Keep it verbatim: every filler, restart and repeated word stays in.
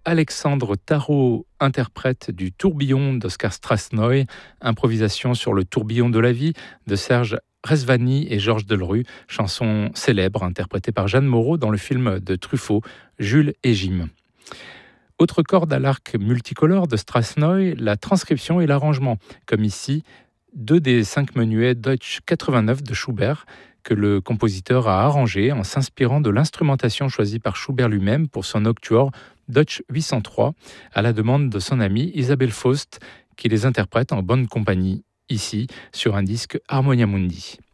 Alexandre Tarot interprète du tourbillon d'Oscar Strasnoy, improvisation sur le tourbillon de la vie de Serge Rezvani et Georges Delerue, chanson célèbre interprétée par Jeanne Moreau dans le film de Truffaut, Jules et Jim. Autre corde à l'arc multicolore de Strasnoy, la transcription et l'arrangement, comme ici deux des cinq menuets Deutsch quatre-vingt-neuf de Schubert, que le compositeur a arrangé en s'inspirant de l'instrumentation choisie par Schubert lui-même pour son octuor Deutsch huit cent trois, à la demande de son amie Isabelle Faust, qui les interprète en bonne compagnie, ici, sur un disque Harmonia Mundi.